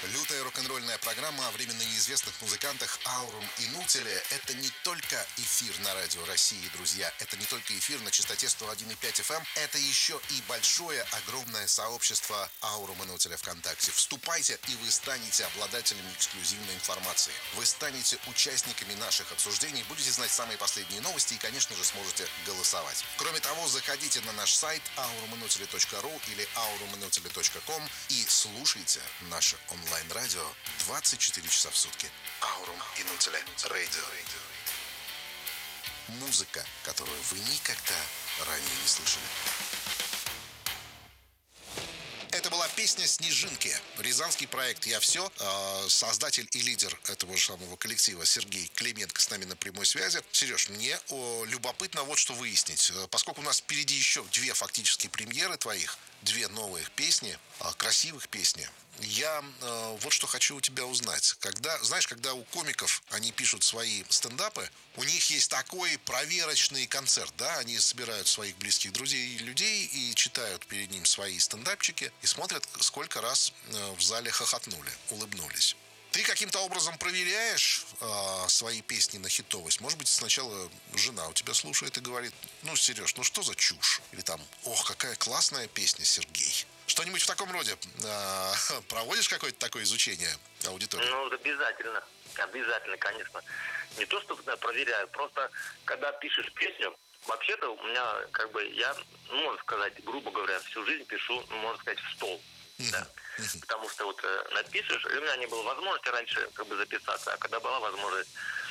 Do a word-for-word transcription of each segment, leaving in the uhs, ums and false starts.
Лютая рок-н-ролльная программа о временно неизвестных музыкантах Аурум и Нутеле – это не только эфир на радио России, друзья. Это не только эфир на частоте сто один и пять эф эм. Это еще и большое, огромное сообщество Аурум и Нутеля ВКонтакте. Вступайте, и вы станете обладателями эксклюзивной информации. Вы станете участниками наших обсуждений, будете знать самые последние новости и, конечно же, сможете голосовать. Кроме того, заходите на наш сайт аурум и нутели точка ру или аурум и нутели точка ком и слушайте наше онлайн. Онлайн-радио двадцать четыре часа в сутки. Аурум и Нутеле Радио. Музыка, которую вы никогда ранее не слышали. Это была песня «Снежинки». Рязанский проект «Я все». Создатель и лидер этого же самого коллектива Сергей Клименко с нами на прямой связи. Сереж, мне о, любопытно вот что выяснить. Поскольку у нас впереди еще две фактически премьеры твоих, две новых песни, красивых песни, я э, вот что хочу у тебя узнать. Когда, знаешь, когда у комиков они пишут свои стендапы, у них есть такой проверочный концерт, да, они собирают своих близких друзей и людей и читают перед ним свои стендапчики и смотрят, сколько раз э, в зале хохотнули, улыбнулись. Ты каким-то образом проверяешь э, свои песни на хитовость? Может быть, сначала жена у тебя слушает и говорит: ну, Сереж, ну что за чушь? Или там: ох, какая классная песня, Сергей. Что-нибудь в таком роде? Э, проводишь какое-то такое изучение аудитории? Ну, обязательно. Обязательно, конечно. Не то, что да, проверяю, просто когда пишешь песню, вообще-то у меня, как бы, я, ну, можно сказать, грубо говоря, всю жизнь пишу, можно сказать, в стол. Да. Потому что вот э, напишешь, и у меня не было возможности раньше как бы записаться, а когда была возможность,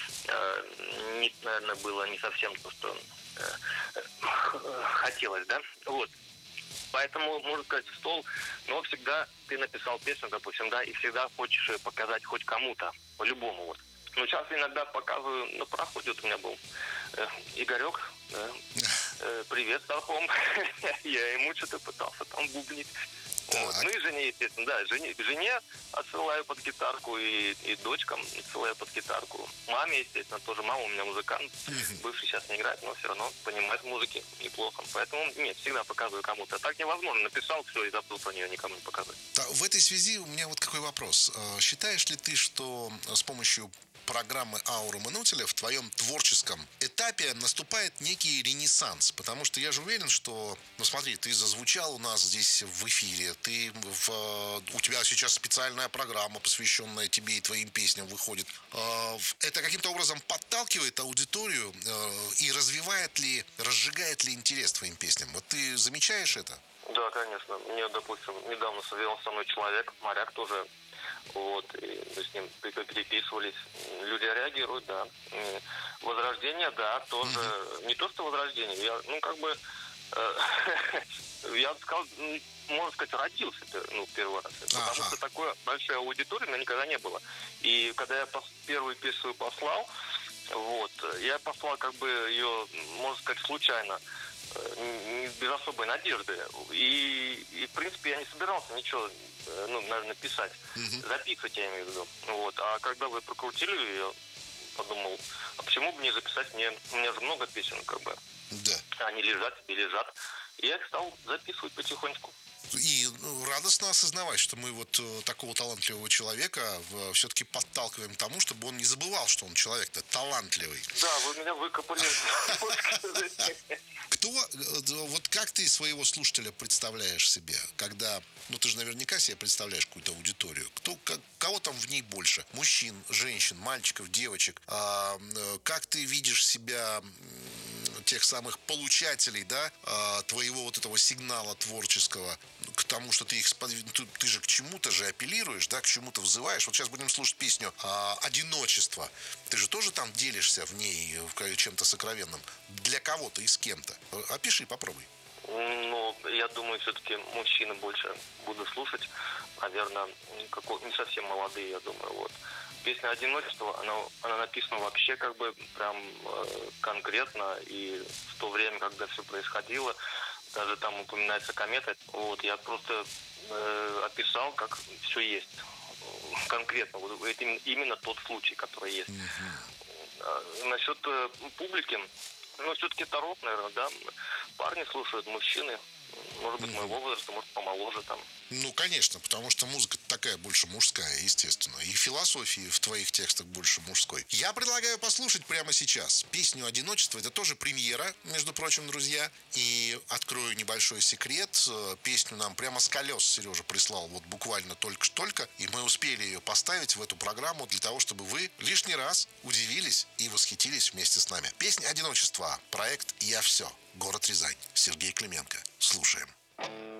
э, не, наверное, было не совсем то, что э, э, хотелось, да, вот. Поэтому, можно сказать, в стол, но всегда ты написал песню, допустим, да, и всегда хочешь ее показать хоть кому-то, по-любому, вот. Ну, сейчас иногда показываю, на проходе вот у меня был э, Игорек, да, э, привет, Старпом, я ему что-то пытался там бубнить. Вот. Ну и жене, естественно, да, жене, жене отсылаю под гитарку и, и дочкам отсылаю под гитарку. Маме, естественно, тоже. Мама у меня музыкант, бывший сейчас не играет, но все равно понимает музыки неплохо. Поэтому нет, всегда показываю кому-то. Так невозможно. Написал все и забыл про нее, никому не показывать. Да, в этой связи у меня вот какой вопрос. Считаешь ли ты, что с помощью программы Аурум и Нутеля в твоем творческом этапе наступает некий ренессанс? Потому что я же уверен, что, ну смотри, ты зазвучал у нас здесь в эфире, ты в, у тебя сейчас специальная программа, посвященная тебе и твоим песням, выходит. Это каким-то образом подталкивает аудиторию и развивает ли, разжигает ли интерес к твоим песням? Вот ты замечаешь это? Да, конечно. Мне, допустим, недавно связался со мной человек, моряк тоже. Вот, и мы с ним переписывались. Люди реагируют, да. Возрождение, да, тоже. Mm-hmm. Не то, что возрождение. Я, ну, как бы, э, я сказал, можно сказать, родился, ну, первый раз. Потому ага. что такой большой аудитории у меня никогда не было. И когда я первую песню послал, вот, я послал, как бы, ее, можно сказать, случайно, без особой надежды. И, и, в принципе, я не собирался ничего, ну, наверное, писать. Mm-hmm. Записывать, я имею в виду. Вот. А когда вы прокрутили, я подумал, а почему бы не записать мне? У меня же много песен, как бы. Да. Они лежат и лежат. И я их стал записывать потихонечку. И ну, радостно осознавать, что мы вот э, такого талантливого человека э, все-таки подталкиваем к тому, чтобы он не забывал, что он человек-то талантливый. Да, вы меня выкопали. Кто, вот как ты своего слушателя представляешь себе, когда, ну ты же наверняка себе представляешь какую-то аудиторию, кто, как, кого там в ней больше? Мужчин, женщин, мальчиков, девочек? А, как ты видишь себя, тех самых получателей, да, твоего вот этого сигнала творческого, к тому, что ты их ты, ты же к чему-то же апеллируешь, да, к чему-то взываешь. Вот сейчас будем слушать песню «Одиночество». Ты же тоже там делишься в ней чем-то сокровенным. Для кого-то и с кем-то. Опиши, попробуй. Ну, я думаю, все-таки мужчины больше буду слушать. Наверное, не совсем молодые, я думаю, вот. Песня «Одиночество», она, она написана вообще как бы прям э, конкретно. И в то время, когда все происходило, даже там упоминается комета. Вот, я просто э, описал, как все есть. Конкретно. Вот, это именно тот случай, который есть. Mm-hmm. Насчет э, публики, ну, все-таки это рок, наверное, да. Парни слушают, мужчины. Может быть, mm-hmm. моего возраста, может, помоложе там. Ну, конечно, потому что музыка такая больше мужская, естественно. И философии в твоих текстах больше мужской. Я предлагаю послушать прямо сейчас песню «Одиночество». Это тоже премьера, между прочим, друзья. И открою небольшой секрет. Песню нам прямо с колес Сережа прислал вот буквально только-только. И мы успели ее поставить в эту программу для того, чтобы вы лишний раз удивились и восхитились вместе с нами. Песня «Одиночество». Проект «Я все». Город Рязань. Сергей Клименко. Слушаем.